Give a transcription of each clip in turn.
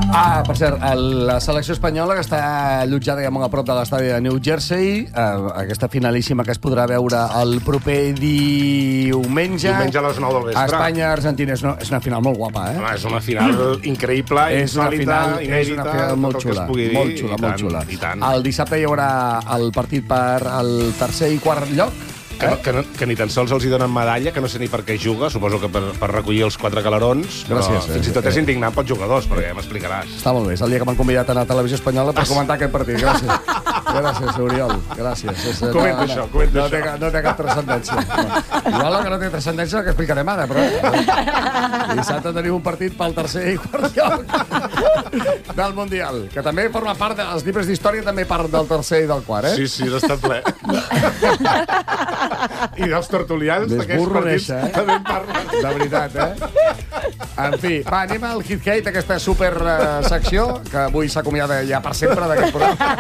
Per cert, la selecció espanyola que està allotjada molt a prop de l'estadi de New Jersey, aquesta finalíssima que es podrà veure el proper diumenge. Diumenge a les 9 del vespre. Espanya-Argentina és una final molt guapa, eh? És una final increïble, insòlita, inèdita, molt xula, molt xula. El dissabte hi haurà el partit per el tercer i quart lloc. Que ni tan sols els hi donen medalla, que no sé ni per què juga, suposo que per recollir els 4 galerons. Gràcies. Fins i tot és indignant pels jugadors, perquè ja m'explicaràs. Està molt bé, és el dia que m'han convidat a anar a Televisió Espanyola per comentar aquest partit. Gràcies. Gràcies, Oriol. Gràcies. Comenta això. No té cap transcendència. Igual que no té transcendència que explicarem ara, però... Dissabte tenim un partit pel tercer i quart lloc del Mundial, que també forma part dels llibres d'història, també part del tercer i del quart, eh? Sí, n'està ple. I dels tertulians d'aquests partits també en parlen. De veritat, En fi, va, anem al Hit Hate, aquesta super secció, que avui s'acomiada ja per sempre d'aquest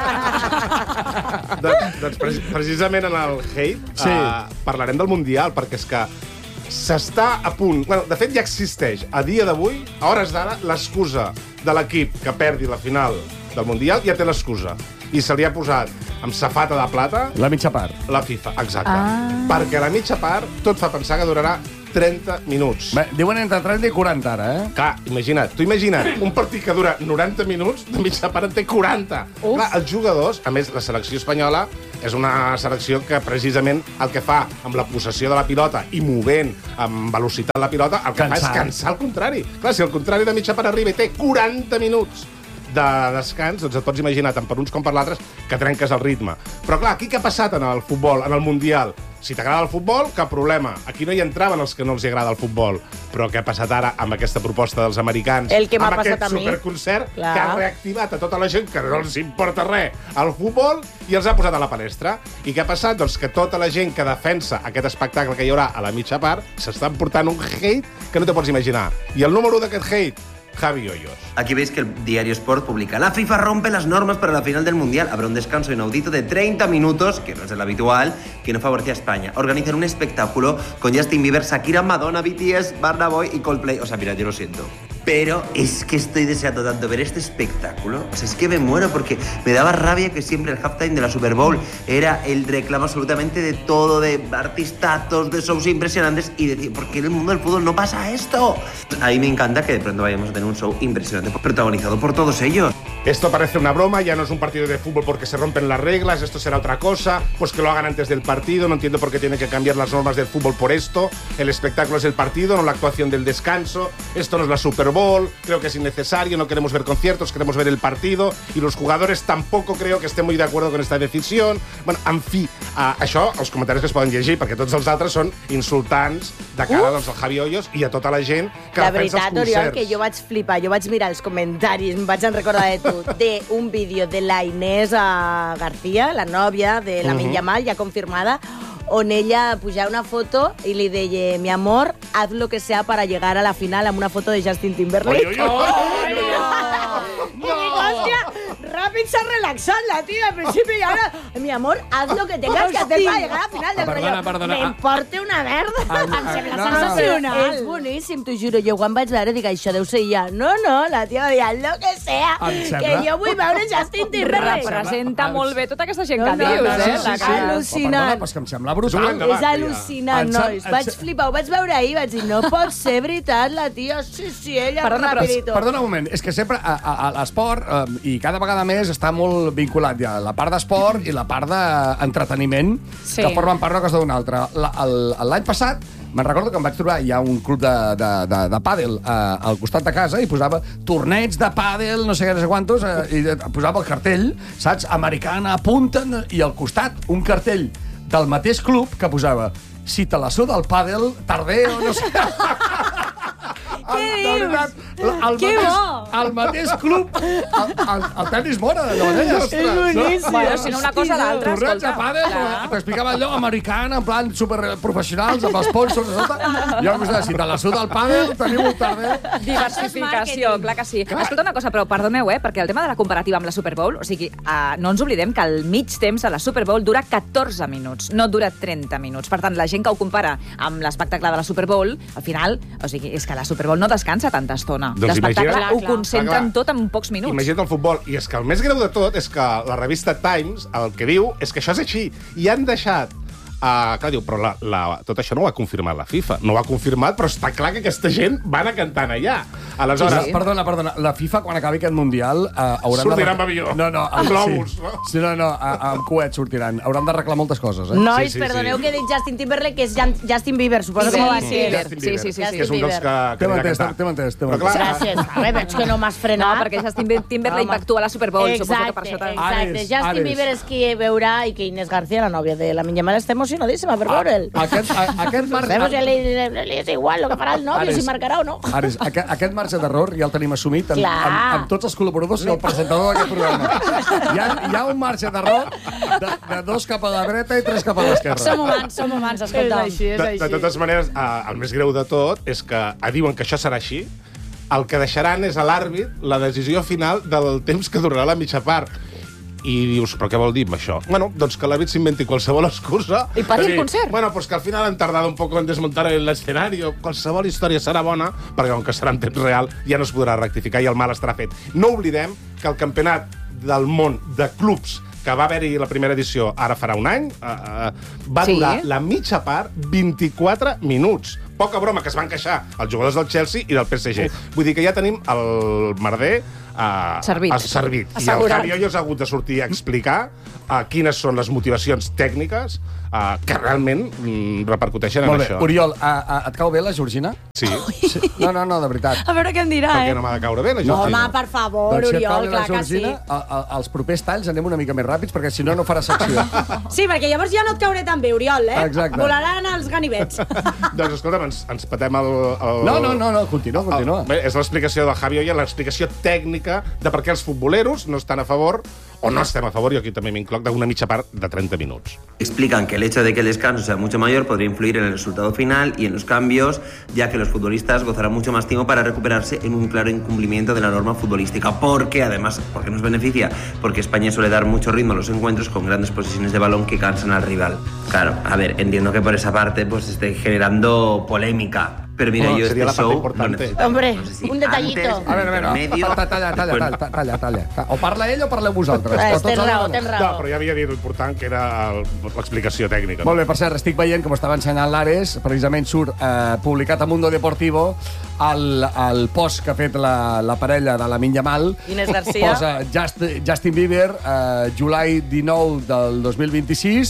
programa. Doncs precisament en el Hate parlarem del Mundial, perquè és que s'està a punt... Bueno, de fet, ja existeix, a dia d'avui, a hores d'ara, l'excusa de l'equip que perdi la final del Mundial ja té l'excusa. I se li ha posat amb safata de plata... La mitja part. La FIFA, exacte. Perquè la mitja part tot fa pensar que durarà 30 minuts. Bé, diuen entre 30 i 40 ara, eh? Clar, imagina't, un partit que dura 90 minuts, de mitja part en té 40. Clar, els jugadors, a més, la selecció espanyola és una selecció que precisament el que fa amb la possessió de la pilota i movent amb velocitat la pilota, el que fa és cansar al contrari. Clar, si el contrari de mitja part arriba i té 40 minuts de descans, doncs et pots imaginar, tant per uns com per l'altres, que trenques el ritme. Però clar, aquí què ha passat en el futbol, en el Mundial? Si t'agrada el futbol, cap problema. Aquí no hi entraven els que no els agrada el futbol. Però què ha passat ara amb aquesta proposta dels americans? El que m'ha passat a mi. Amb aquest superconcert que ha reactivat a tota la gent que no els importa res al futbol i els ha posat a la palestra. I què ha passat? Doncs que tota la gent que defensa aquest espectacle que hi haurà a la mitja part s'estan portant un hate que no te pots imaginar. I el número d'aquest hate, Javi Hoyos. Aquí veis que el diario Sport publica: la FIFA rompe las normas para la final del Mundial. Habrá un descanso inaudito de 30 minutos, que no es el habitual, que no favorece a España. Organizan un espectáculo con Justin Bieber, Shakira, Madonna, BTS, Burna Boy y Coldplay. O sea, mira, yo lo siento, pero es que estoy deseando tanto ver este espectáculo. O sea, es que me muero, porque me daba rabia que siempre el halftime de la Super Bowl era el reclamo absolutamente de todo, de artistazos, de shows impresionantes, y decir, ¿por qué en el mundo del fútbol no pasa esto? A mí me encanta que de pronto vayamos a tener un show impresionante protagonizado por todos ellos. Esto parece una broma, ya no es un partido de fútbol porque se rompen las reglas, esto será otra cosa, pues que lo hagan antes del partido, no entiendo por qué tienen que cambiar las normas del fútbol por esto, el espectáculo es el partido, no la actuación del descanso, esto no es la Super Bowl, creo que es innecesario, no queremos ver conciertos, queremos ver el partido, y los jugadores tampoco creo que estén muy de acuerdo con esta decisión. Bueno, en fi, això, els comentaris que es poden llegir, perquè tots els altres són insultants de cara doncs, al Javi Hoyos i a tota la gent que defensa els concerts. La veritat, Oriol, que jo vaig flipar, jo vaig mirar els comentaris, em vaig recordar de tu, d'un vídeo de la Inés García, la nòvia de la Lamine Yamal, ja confirmada, on ella pujava una foto i li deia: mi amor, haz lo que sea para llegar a la final, amb una foto de Justin Timberlake. I dic, hòstia, ràpid s'ha relaxat la tia al principi i ara, mi amor, haz lo que tengas que hacer para llegar a la final del rollo. Me importa una merda. Em sembla sensacional. És boníssim, t'ho juro. Jo quan vaig veure dic, això deu ser ja. No, la tia deia, haz lo que sea, que jo vull veure Justin Timberlake. Representa molt bé tota aquesta gent que dius, Al·lucinant. És que em sembla brutal. És al·lucinant, nois. Vaig flipar, ho vaig veure ahir, vaig dir, no pot ser veritat, la tia, sí, ella rapidito. Perdona un moment, és que sempre a l'esport, i cada vegada més, està molt vinculat ja la part d'esport i la part d'entreteniment, que formen part una cosa d'una altra. L'any passat, me'n recordo que em vaig trobar, hi ha un club de pàdel al costat de casa i posava torneig de pàdel, no sé què, no sé quantos, i posava el cartell, saps? Americana, apunten, i al costat un cartell del mateix club que posava: si te la suda el pàdel, tardeo, no sé... Què dius? El mateix club, el tenis mora, allò mateix. És boníssim. Bueno, si no una cosa l'altra, torneig de pàdel, t'explicava allò americana, en plan superprofessionals, amb els sponsors, jo em gustava, si te la suda el pàdel, teniu un tardeu. Diversificació, clar que sí. Escolta una cosa, però perdoneu, perquè el tema de la comparativa amb la Super Bowl, o sigui, no ens oblidem que el mig temps a la Super Bowl dura 14 minuts, no dura 30 minuts. Per tant, la gent que ho compara amb l'espectacle de la Super Bowl, al final, o sigui, és que la Super Bowl futbol no descansa tanta estona. L'espectacle ho concentren tot en pocs minuts. Imagina't el futbol. I és que el més greu de tot és que la revista Times el que diu és que això és així. I han deixat... clar, diu, però tot això no ho ha confirmat la FIFA. No ho ha confirmat, però està clar que aquesta gent van a cantant allà. Aleshores... Perdona. La FIFA, quan acabi aquest Mundial... sortiran amb avió. No, amb globus. Sí, amb coets sortiran. Hauran d'arreglar moltes coses, Nois, perdoneu que he dit Justin Timberlake, que és Justin Bieber, suposo que m'ho va dir. Sí. Que és un dels que anirà a cantar. T'hem entès. Gràcies. Veig que no m'has frenat. No, perquè Justin Timberlake va actuar a la Super Bowl. Exacte. Justin Bieber és qui veurà i que Inés García, la nòvia de la Minya Mare, està emocionadíssima per veure'l. Aquest li és igual el que farà el nòvio, si marcarà o no. Ares, aquest marge d'error ja el tenim assumit amb tots els col·laboradors i el presentador d'aquest programa. Hi ha un marge d'error de 2 cap a la dreta i 3 cap a l'esquerra. Som humans, escolta. De totes maneres, el més greu de tot és que diuen que això serà així, el que deixaran és a l'àrbit la decisió final del temps que durarà la mitja part. I dius, però què vol dir amb això? Bueno, doncs que l'àrbit s'inventi qualsevol excusa. I pari el concert. Bueno, pues que al final han tardado un poco en desmontar el escenario. Qualsevol història serà bona, perquè com que serà en temps real ja no es podrà rectificar i el mal estarà fet. No oblidem que el campionat del món de clubs que va haver-hi la primera edició ara farà un any, va durar la mitja part 24 minuts. Poca broma, que es van queixar els jugadors del Chelsea i del PSG. Vull dir que ja tenim el merder servit. I el Javi Hoyos ha hagut de sortir a explicar quines són les motivacions tècniques que realment repercuteixen en això. Oriol, et cau bé la Georgina? Sí. No, de veritat. A veure què em dirà, Per què no m'ha de caure bé, la Georgina? No, home, per favor, Oriol, clar que sí. Els propers talls anem una mica més ràpids, perquè si no, no farà secció. Sí, perquè llavors ja no et cauré tan bé, Oriol, Exacte. Volaran els ganivets. Doncs escolta'm, ens patem el... No, continua. Bé, és l'explicació del Javi Oya, l'explicació tècnica de per què els futboleros no estan a favor o no estem a favor, yo aquí también me incloc, d'una mitja part de 30 minuts. Explican que el hecho de que el descanso sea mucho mayor podría influir en el resultado final y en los cambios, ya que los futbolistas gozarán mucho más tiempo para recuperarse en un claro incumplimiento de la norma futbolística. Porque además, porque nos beneficia, porque España suele dar mucho ritmo a los encuentros con grandes posesiones de balón que cansan al rival. Claro, a ver, entiendo que por esa parte pues esté generando polémica. Pero mira, yo este show... Hombre, un detallito. A veure, talla. O parla ell o parleu vosaltres. Tens raó. No, però ja havia dit l'important, que era l'explicació tècnica. Molt bé, per cert, estic veient, com estava ensenyant l'Ares, precisament surt publicat a Mundo Deportivo el post que ha fet la parella de Lamine Yamal. Inés García. Posa Justin Bieber, July 19 del 2026,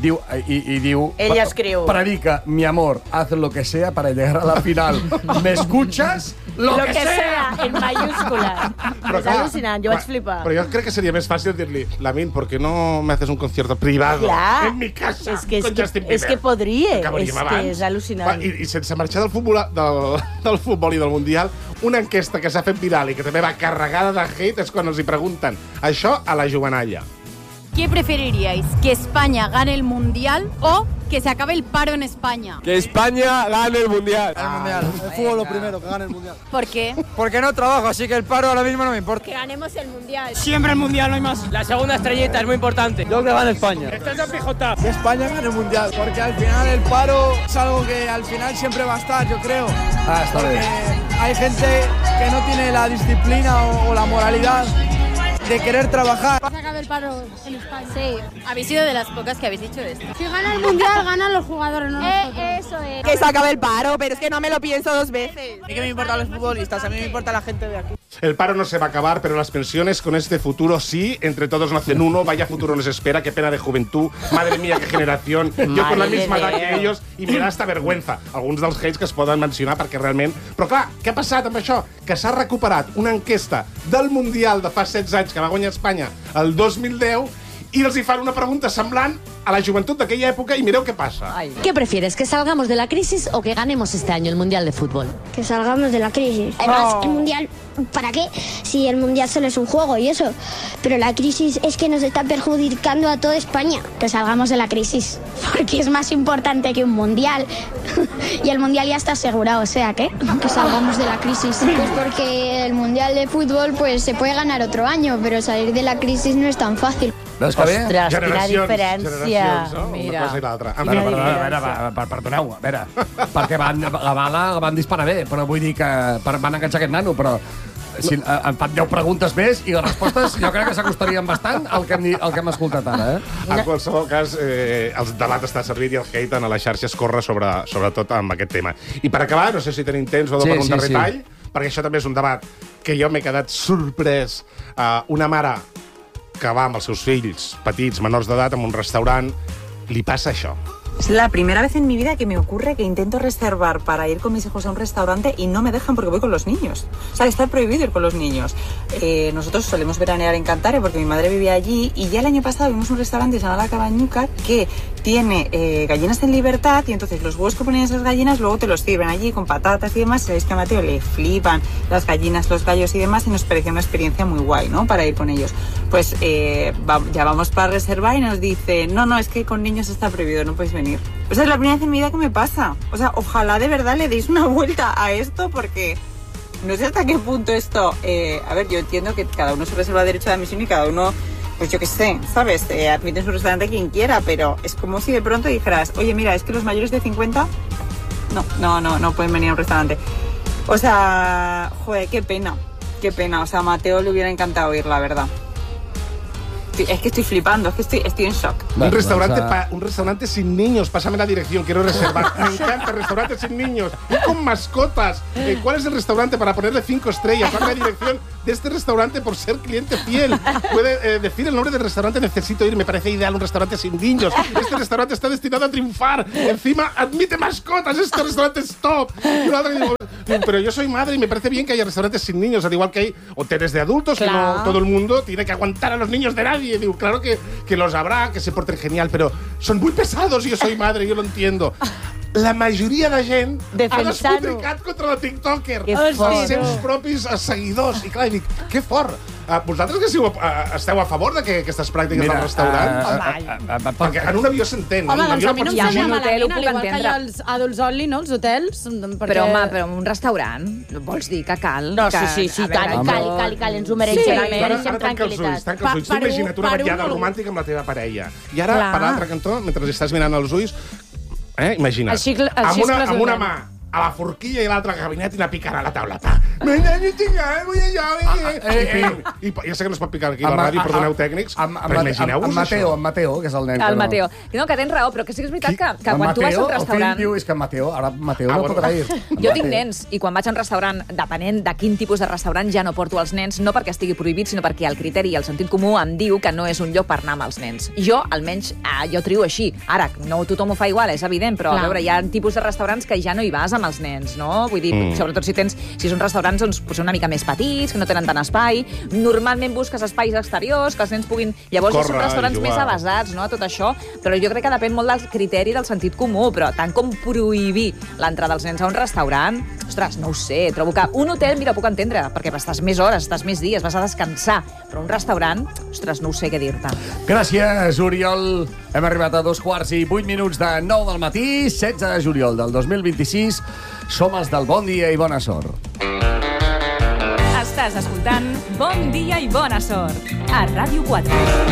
i diu... Ella escriu. Predica, mi amor, haz lo que sea para llegar a la final. ¿Me escuchas? Lo que sea. En mayúsculas. És al·lucinant, jo vaig flipar. Però jo crec que seria més fàcil dir-li, Lamine, ¿por qué no me haces un concierto privado en mi casa con Justin Bieber? És que podria, és que és al·lucinant. I sense marxar del futbol i del Mundial, una enquesta que s'ha fet viral i que també va carregada de hate és quan els hi pregunten això a la jovenalla. ¿Qué preferiríais? ¿Que España gane el Mundial o que se acabe el paro en España? Que España gane el Mundial. El fútbol lo primero, que gane el Mundial. ¿Por qué? Porque no trabajo, así que el paro ahora mismo no me importa. Que ganemos el Mundial. Siempre el Mundial, no hay más. La segunda estrellita es muy importante. Yo que gane España. Estás en pijota. Que España gane el Mundial. Porque al final el paro es algo que al final siempre va a estar, yo creo. Está bien. Hay gente que no tiene la disciplina o la moralidad de querer trabajar. Se acabe el paro en España. Sí. Habéis sido de las pocas que habéis dicho esto. Si gana el Mundial, ganan los jugadores, no nosotros. Eso es. Que se acabe el paro, pero es que no me lo pienso 2 veces. ¿Y qué me importan los futbolistas? A mí me importa la gente de aquí. El paro no se va a acabar, pero las pensiones con este futuro sí. Entre todos no hacen uno. Vaya futuro nos espera. Qué pena de juventud. Madre mía, qué generación. Yo con la misma edad que ellos i me da hasta vergüenza. Alguns dels hates que es poden mencionar perquè realment... Però clar, què ha passat amb això? Que s'ha recuperat una enquesta del Mundial de fa 16 anys que va guanyar Espanya el 2010 i els hi fan una pregunta semblant a la joventut d'aquella època i mireu què passa. ¿Qué prefieres, que salgamos de la crisis o que ganemos este año el Mundial de Fútbol? Que salgamos de la crisis. Además, el Mundial ¿para qué? Si el Mundial solo es un juego y eso. Pero la crisis es que nos está perjudicando a toda España. Que salgamos de la crisis, porque es más importante que un Mundial. Y el Mundial ya está asegurado, o sea, ¿qué? Que salgamos de la crisis. Pues porque el Mundial de fútbol pues se puede ganar otro año, pero salir de la crisis no es tan fàcil. Veus que bé? Ostres, quina diferència. No? Mira. Una cosa i l'altra. Perdoneu, a veure, perquè la bala van disparar bé, però vull dir que van enganxar aquest nano, però si em fan 10 preguntes més i les respostes jo crec que s'acostarien bastant al que hem escoltat ara. En qualsevol cas, el debat està servit i el hate a les xarxes corre sobretot amb aquest tema. I per acabar, no sé si tenim temps o per un darrer tall, perquè això també és un debat que jo m'he quedat sorprès. Una mare que va amb els seus fills petits, menors d'edat, en un restaurant, li passa això. Es la primera vez en mi vida que me ocurre que intento reservar para ir con mis hijos a un restaurante y no me dejan porque voy con los niños. O sea, está prohibido ir con los niños. Nosotros solemos veranear en Cantares porque mi madre vivía allí y ya el año pasado vimos un restaurante llamado La Cabañuca que tiene gallinas en libertad y entonces los huevos que ponen esas gallinas luego te los sirven allí con patatas y demás. Sabéis que a Mateo le flipan las gallinas, los gallos y demás y nos pareció una experiencia muy guay, ¿no? Para ir con ellos. Pues ya vamos para reservar y nos dice, no, es que con niños está prohibido, no podéis venir. O sea, es la primera vez en mi vida que me pasa. O sea, ojalá de verdad le deis una vuelta a esto porque no sé hasta qué punto esto... a ver, yo entiendo que cada uno se reserva derecho de admisión y cada uno, pues yo qué sé, ¿sabes? Admite en su restaurante quien quiera, pero es como si de pronto dijeras, oye, mira, es que los mayores de 50 no pueden venir a un restaurante. O sea, joder, qué pena. O sea, a Mateo le hubiera encantado ir, la verdad. Es que estoy flipando, es que estoy en shock. Un restaurante sin niños. Pásame la dirección, quiero reservar. Me encanta, restaurantes sin niños. Y con mascotas. ¿Cuál es el restaurante para ponerle 5 estrellas? Dame la dirección de este restaurante por ser cliente fiel. Puede decir el nombre del restaurante, necesito ir. Me parece ideal un restaurante sin niños. Este restaurante está destinado a triunfar. Encima admite mascotas. Este restaurante es top. Pero yo soy madre y me parece bien que haya restaurantes sin niños, al igual que hay hoteles de adultos, que no todo el mundo tiene que aguantar a los niños de nadie. Digo, claro que los habrá, que se porten genial, pero son muy pesados. Yo soy madre, yo lo entiendo. La majoria de gent ha despotricat contra la tiktoker. Els seus propis seguidors. I clar, dic, que fort. Vosaltres que esteu a favor de que aquestes pràctiques del restaurant? Perquè en un avió s'entén. Home, doncs a mi no em sembla malament, al igual que hi ha els adults only, no, els hotels. Però, home, però un restaurant, vols dir que cal? No, sí, cal, ens ho mereixem. Mereixem tranquil·litat. Tanca els ulls. T'imagina't una vetllada romàntica amb la teva parella. I ara, per l'altre cantó, mentre estàs mirant els ulls, imagina't, amb una mà a la forquilla i l'altra gabinet i anar picant a la taula. I ja sé que no es pot picar aquí a la ràdio, perdoneu tècnics, però imagineu-vos això. En Mateo, que és el nen. El Mateo. No, que tens raó, però que sí que és veritat que quan tu vas a un restaurant... El fill diu, és que Mateo no podrà ir. Jo tinc nens, i quan vaig a un restaurant, depenent de quin tipus de restaurant, ja no porto els nens, no perquè estigui prohibit, sinó perquè el criteri i el sentit comú em diu que no és un lloc per anar amb els nens. Jo, almenys, jo trio així. Ara, no tothom ho fa igual, és evident, però a veure, hi ha tipus de restaurants que ja no hi vas amb els nens, no? Vull dir, sobretot si són restaurants doncs, potser una mica més petits, que no tenen tant espai. Normalment busques espais exteriors, que els nens puguin... Llavors ja són restaurants més avasats, no?, a tot això. Però jo crec que depèn molt del criteri del sentit comú, però tant com prohibir l'entrada dels nens a un restaurant, ostres, no ho sé, trobo que un hotel, mira, puc entendre, perquè estàs més hores, estàs més dies, vas a descansar, però un restaurant, ostres, no ho sé què dir-te. Gràcies, Oriol. Hem arribat a 2:08 de 9 del matí, 16 de juliol del 2026. Som els del Bon Dia i Bona Sort. Estàs escoltant Bon Dia i Bona Sort a Ràdio 4.